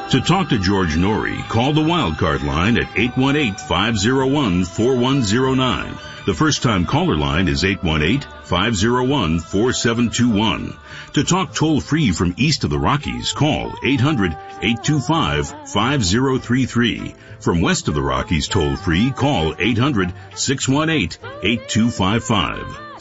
To talk to George Norrie, call the Wildcard line at 818-501-4109. The first-time caller line is 818-501-4721. To talk toll-free from east of the Rockies, call 800-825-5033. From west of the Rockies toll-free, call 800-618-8255.